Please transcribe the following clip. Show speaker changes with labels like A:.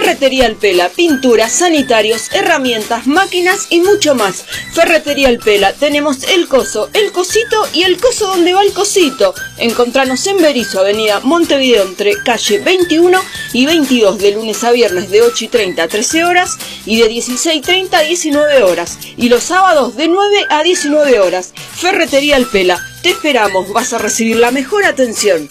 A: Ferretería Alpela, pinturas, sanitarios, herramientas, máquinas y mucho más. Ferretería Alpela, tenemos el coso, el cosito y el coso donde va el cosito. Encontranos en Berisso, avenida Montevideo, entre calle 21 y 22, de lunes a viernes de 8:30 a 13 horas y de 16:30 a 19 horas. Y los sábados de 9 a 19 horas. Ferretería Alpela, te esperamos, vas a recibir la mejor atención.